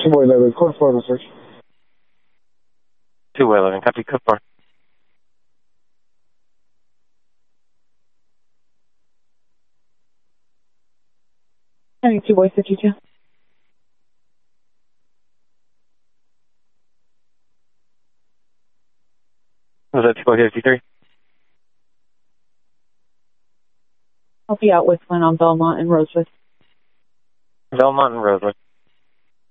211, code 4 search. 211, copy, code 4. Having 2 boys 52. Was that 253? I'll be out with one on Belmont and Rosewood. Belmont and Rosewood.